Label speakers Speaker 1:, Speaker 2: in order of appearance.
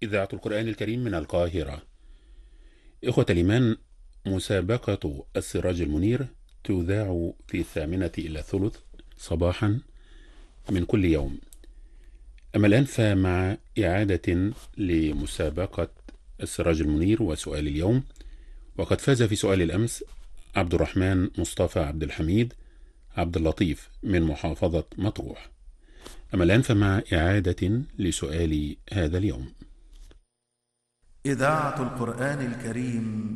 Speaker 1: إذاعة القرآن الكريم من القاهرة. إخوة الإيمان، مسابقة السراج المنير تذاع في 8:50 صباحا من كل يوم. أما الآن فمع إعادة لمسابقة السراج المنير وسؤال اليوم، وقد فاز في سؤال الأمس عبد الرحمن مصطفى عبد الحميد عبد اللطيف من محافظة مطروح. أما الآن فمع إعادة لسؤال هذا اليوم.
Speaker 2: إذاعة القرآن الكريم